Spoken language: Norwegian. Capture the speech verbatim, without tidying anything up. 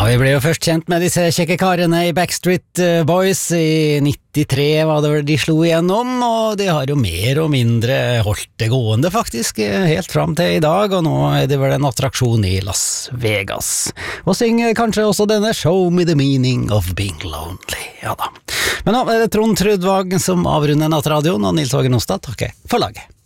vi ble jo først kjent med disse kjekke karene i Backstreet Boys. I nittitre var det vel de slo igjennom, og de har jo mer og mindre holdt det gående faktisk, helt fram til i dag, og nå er det vel en attraksjon i Las Vegas. Og synger kanskje også denne Show Me The Meaning Of Being Lonely, ja da. Men nå er det Trond Trudvang som avrunder Nattradioen, og Nils Åge Nostad takker for laget.